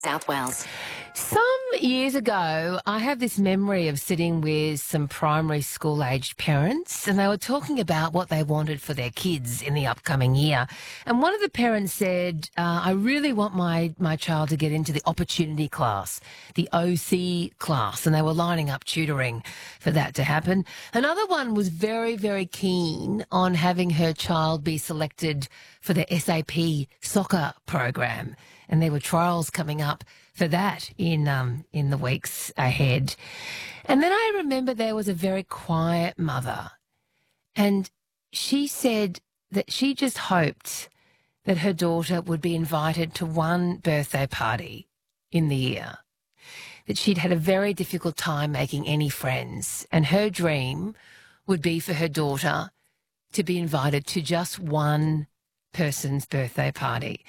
South Wales. Some years ago, I have this memory of sitting with some primary school-aged parents, and they were talking about what they wanted for their kids in the upcoming year. And one of the parents said, I really want my child to get into the opportunity class, the OC class, and they were lining up tutoring for that to happen. Another one was very, very keen on having her child be selected for the SAP soccer program, and there were trials coming up for that in the weeks ahead. And then I remember there was a very quiet mother, and she said that she just hoped that her daughter would be invited to one birthday party in the year, that she'd had a very difficult time making any friends, and her dream would be for her daughter to be invited to just one person's birthday party.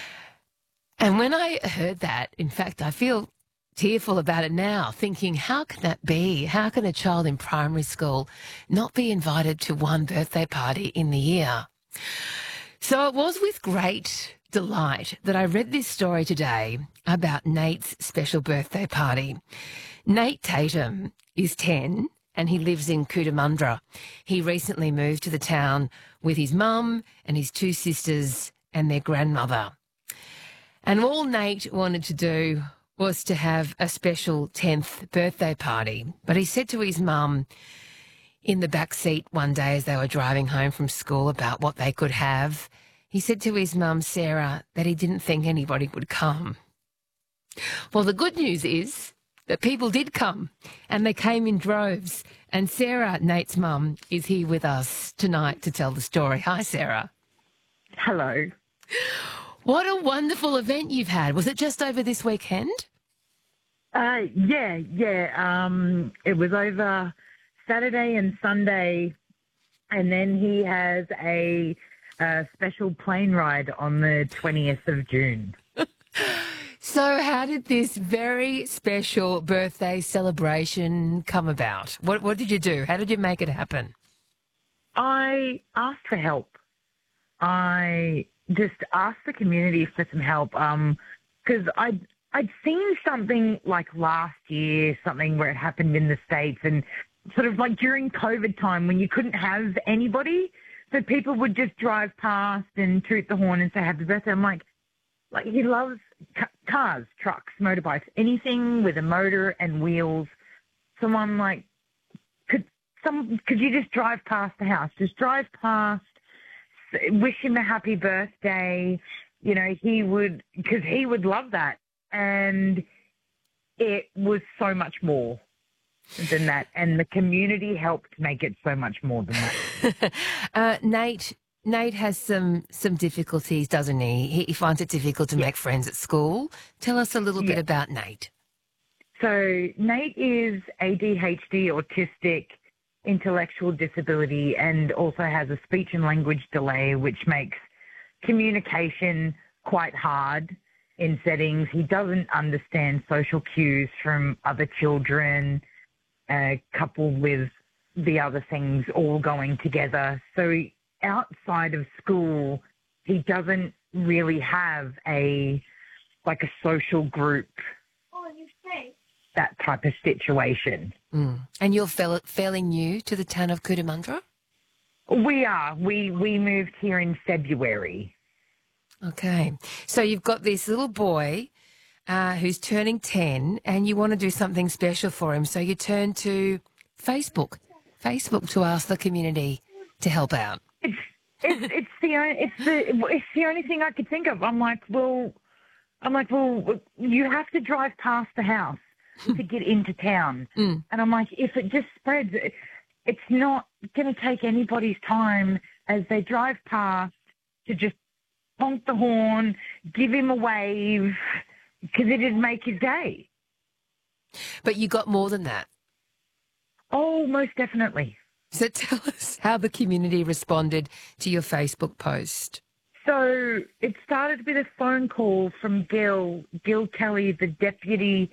And when I heard that, in fact, I feel tearful about it now, thinking, how can that be? How can a child in primary school not be invited to one birthday party in the year? So it was with great delight that I read this story today about Nate's special birthday party. Nate Tatum is 10 and he lives in Cootamundra. He recently moved to the town with his mum and his two sisters and their grandmother. And all Nate wanted to do was to have a special 10th birthday party. But he said to his mum in the back seat one day as they were driving home from school about what they could have, he said to his mum, Sarah, that he didn't think anybody would come. Well, the good news is that people did come, and they came in droves. And Sarah, Nate's mum, is here with us tonight to tell the story. Hi, Sarah. Hello. What a wonderful event you've had. Was it just over this weekend? Yeah. It was over Saturday and Sunday, and then he has a special plane ride on the 20th of June. So how did this very special birthday celebration come about? What did you do? How did you make it happen? I asked for help. I just asked the community for some help because I'd seen something like last year, something where it happened in the States, and sort of like during COVID time when you couldn't have anybody, so people would just drive past and toot the horn and say happy birthday. I'm like he loves cars, trucks, motorbikes, anything with a motor and wheels. So I'm like, could you just drive past the house? Just drive past. Wish him a happy birthday. You know, he would love that. And it was so much more than that. And the community helped make it so much more than that. Nate has some difficulties, doesn't he? He finds it difficult to make friends at school. Tell us a little bit about Nate. So Nate is ADHD, autistic, intellectual disability, and also has a speech and language delay, which makes communication quite hard in settings. He doesn't understand social cues from other children, coupled with the other things all going together. So outside of school, he doesn't really have a social group, that type of situation. Mm. And you're fairly new to the town of Cootamundra? We are. We moved here in February. Okay. So you've got this little boy who's turning 10 and you want to do something special for him. So you turn to Facebook to ask the community to help out. It's the only thing I could think of. I'm like, well, you have to drive past the house to get into town. And I'm like, if it just spreads, it's not going to take anybody's time as they drive past to just honk the horn, give him a wave, because it'd make his day. But you got more than that. Oh, most definitely. So tell us how the community responded to your Facebook post. So it started with a phone call from Gil Kelly, the deputy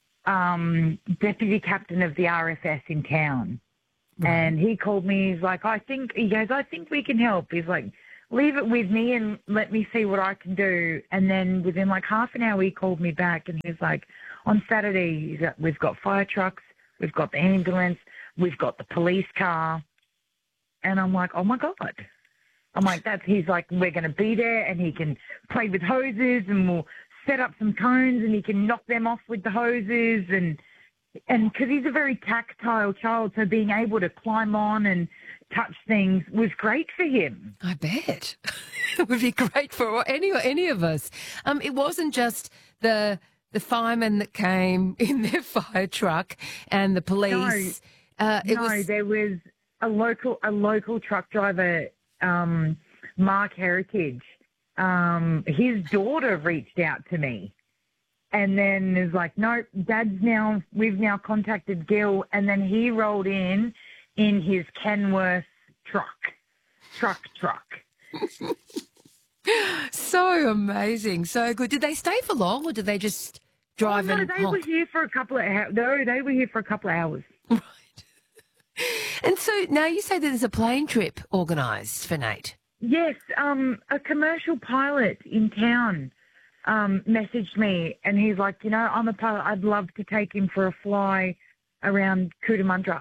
captain of the RFS in town. Right. And he called me. He's like, I think we can help. He's like, leave it with me and let me see what I can do. And then within like half an hour, he called me back and he's like, on Saturday, we've got fire trucks, we've got the ambulance, we've got the police car. And I'm like, oh my God. I'm like, he's like, we're going to be there and he can play with hoses and we'll set up some cones and he can knock them off with the hoses. And because he's a very tactile child, so being able to climb on and touch things was great for him. I bet. It would be great for any of us. It wasn't just the firemen that came in their fire truck and the police. There was a local truck driver, Mark Heritage. His daughter reached out to me. And then is like, nope, we've now contacted Gil. And then he rolled in his Kenworth truck. So amazing. So good. Did they stay for long or did they just drive and they were here for a couple of hours. No, they were here for a couple of hours. Right. And so now you say that there's a plane trip organised for Nate. Yes, a commercial pilot in town messaged me and he's like, I'm a pilot. I'd love to take him for a fly around Cootamundra.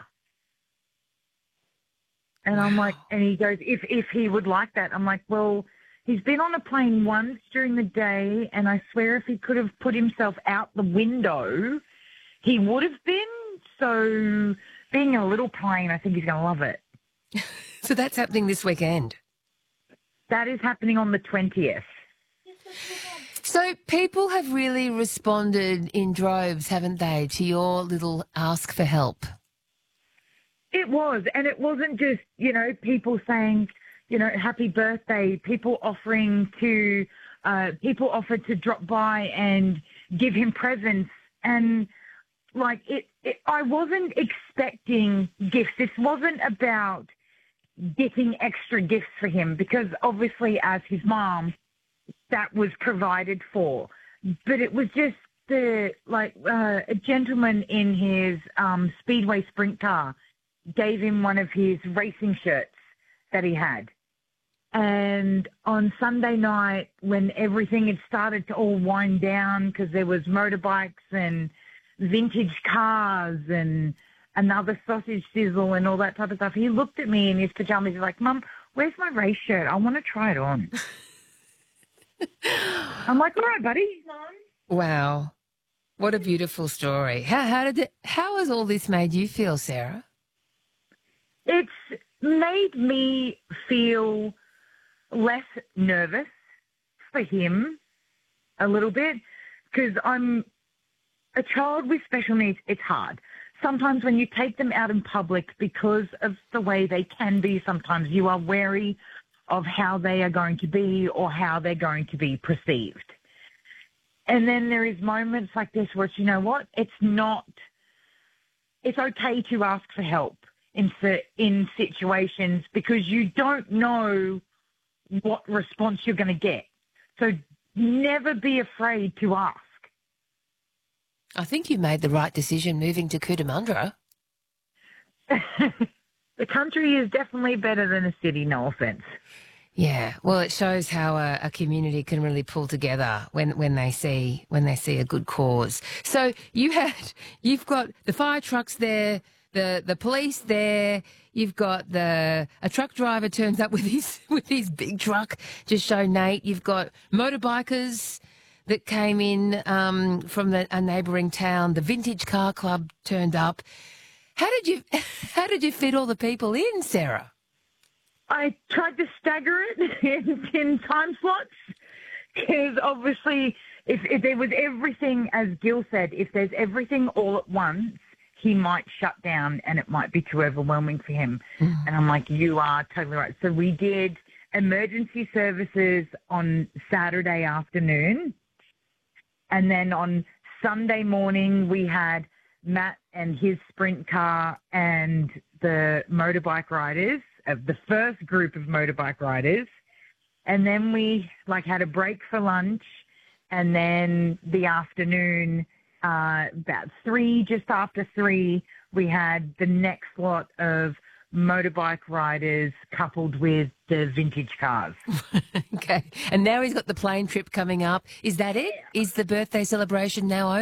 And I'm like, and he goes, if he would like that. I'm like, well, he's been on a plane once during the day and I swear if he could have put himself out the window, he would have been. So being a little plane, I think he's going to love it. So that's happening this weekend? That is happening on the 20th. So people have really responded in droves, haven't they, to your little ask for help? It was. And it wasn't just, people saying, happy birthday, people offered to drop by and give him presents. And like I wasn't expecting gifts. This wasn't about getting extra gifts for him because obviously as his mom, that was provided for. But it was just a gentleman in his Speedway sprint car gave him one of his racing shirts that he had. And on Sunday night, when everything had started to all wind down because there was motorbikes and vintage cars and another sausage sizzle and all that type of stuff, he looked at me in his pajamas. He's like, Mum, where's my race shirt? I want to try it on. I'm like, all right, buddy. Wow. What a beautiful story. How has all this made you feel, Sarah? It's made me feel less nervous for him a little bit because I'm a child with special needs. It's hard. Sometimes when you take them out in public because of the way they can be, sometimes you are wary of how they are going to be or how they're going to be perceived. And then there is moments like this where it's, it's okay to ask for help in situations because you don't know what response you're going to get. So never be afraid to ask. I think you made the right decision moving to Cootamundra. The country is definitely better than a city, no offence. Yeah, well, it shows how a community can really pull together when they see a good cause. So you've got the fire trucks there, the police there. You've got a truck driver turns up with his big truck to show Nate. You've got motorbikers that came in from a neighbouring town. The Vintage Car Club turned up. How did you fit all the people in, Sarah? I tried to stagger it in time slots because obviously if there was everything, as Gil said, if there's everything all at once, he might shut down and it might be too overwhelming for him. Mm. And I'm like, you are totally right. So we did emergency services on Saturday afternoon. And then on Sunday morning, we had Matt and his sprint car and the motorbike riders, the first group of motorbike riders. And then we had a break for lunch. And then the afternoon, about just after 3, we had the next lot of motorbike riders coupled with the vintage cars. Okay. And now he's got the plane trip coming up. Is that it? Is the birthday celebration now over?